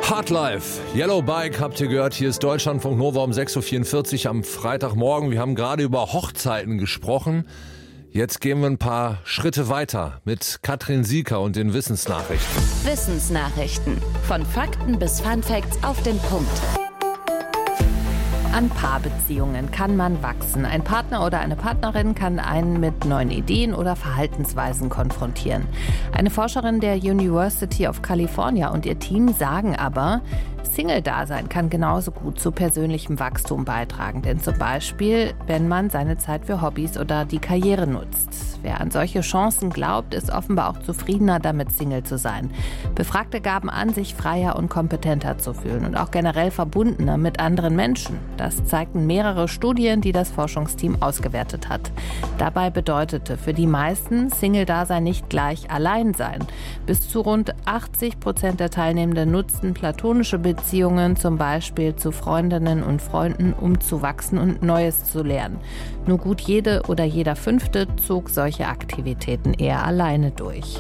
Hard Life, Yellow Bike habt ihr gehört, hier ist Deutschlandfunk Nova um 6.44 Uhr am Freitagmorgen. Wir haben gerade über Hochzeiten gesprochen. Jetzt gehen wir ein paar Schritte weiter mit Katrin Sieker und den Wissensnachrichten. Wissensnachrichten. Von Fakten bis Funfacts auf den Punkt. An Paarbeziehungen kann man wachsen. Ein Partner oder eine Partnerin kann einen mit neuen Ideen oder Verhaltensweisen konfrontieren. Eine Forscherin der University of California und ihr Team sagen aber, Single-Dasein kann genauso gut zu persönlichem Wachstum beitragen. Denn zum Beispiel, wenn man seine Zeit für Hobbys oder die Karriere nutzt. Wer an solche Chancen glaubt, ist offenbar auch zufriedener damit, Single zu sein. Befragte gaben an, sich freier und kompetenter zu fühlen und auch generell verbundener mit anderen Menschen. Das zeigten mehrere Studien, die das Forschungsteam ausgewertet hat. Dabei bedeutete für die meisten Single-Dasein nicht gleich Alleinsein. Bis zu rund 80% der Teilnehmenden nutzten platonische Beziehungen, zum Beispiel zu Freundinnen und Freunden, um zu wachsen und Neues zu lernen. Nur gut jede oder jeder Fünfte zog solche Aktivitäten eher alleine durch.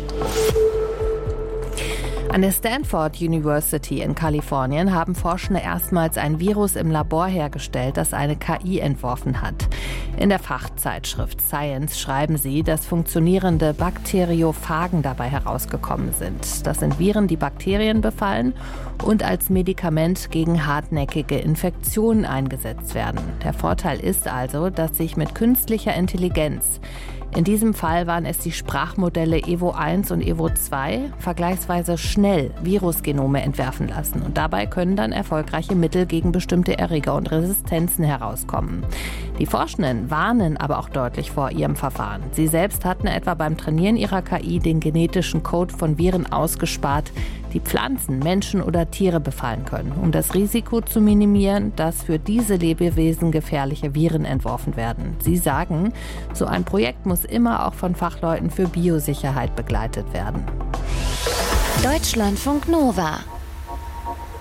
An der Stanford University in Kalifornien haben Forschende erstmals ein Virus im Labor hergestellt, das eine KI entworfen hat. In der Fachzeitschrift Science schreiben sie, dass funktionierende Bakteriophagen dabei herausgekommen sind. Das sind Viren, die Bakterien befallen und als Medikament gegen hartnäckige Infektionen eingesetzt werden. Der Vorteil ist also, dass sich mit künstlicher Intelligenz, in diesem Fall waren es die Sprachmodelle Evo 1 und Evo 2, vergleichsweise schnell Virusgenome entwerfen lassen. Und dabei können dann erfolgreiche Mittel gegen bestimmte Erreger und Resistenzen herauskommen. Die Forschenden warnen aber auch deutlich vor ihrem Verfahren. Sie selbst hatten etwa beim Trainieren ihrer KI den genetischen Code von Viren ausgespart, die Pflanzen, Menschen oder Tiere befallen können, um das Risiko zu minimieren, dass für diese Lebewesen gefährliche Viren entworfen werden. Sie sagen, so ein Projekt muss immer auch von Fachleuten für Biosicherheit begleitet werden. Deutschlandfunk Nova.